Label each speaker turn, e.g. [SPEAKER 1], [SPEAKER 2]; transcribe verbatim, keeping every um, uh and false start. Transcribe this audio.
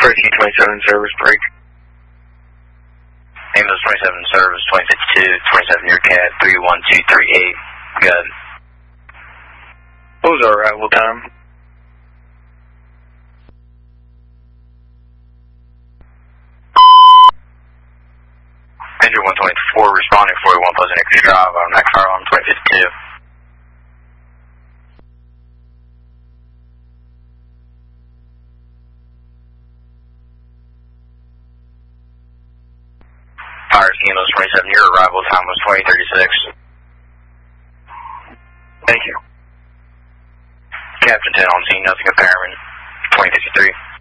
[SPEAKER 1] Tracy twenty-seven service break.
[SPEAKER 2] Ambulance twenty-seven service twenty fifty-two, twenty-seven your cat three one two three eight. Good.
[SPEAKER 1] What was our arrival time?
[SPEAKER 2] Ranger one twenty-four responding forty-one Pleasant Acres Drive on Mac Fire on twenty fifty-two. Fire Ambulance twenty-seven, your arrival time was twenty thirty-six.
[SPEAKER 1] Thank you.
[SPEAKER 2] Captain ten on scene, nothing apparent. twenty fifty-three.